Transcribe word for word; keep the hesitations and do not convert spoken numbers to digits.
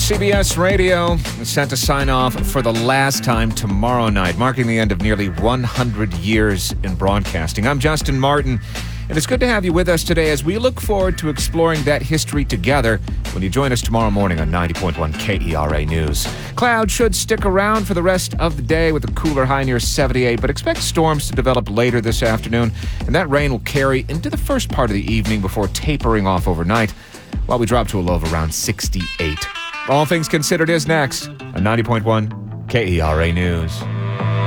C B S Radio is set to sign off for the last time tomorrow night, marking the end of nearly one hundred years in broadcasting. I'm Justin Martin, and it's good to have you with us today as we look forward to exploring that history together when you join us tomorrow morning on ninety point one K E R A News. Clouds should stick around for the rest of the day with a cooler high near seventy-eight, but expect storms to develop later this afternoon, and that rain will carry into the first part of the evening before tapering off overnight, while we drop to a low of around sixty-eight. All Things Considered is next on ninety point one K E R A News.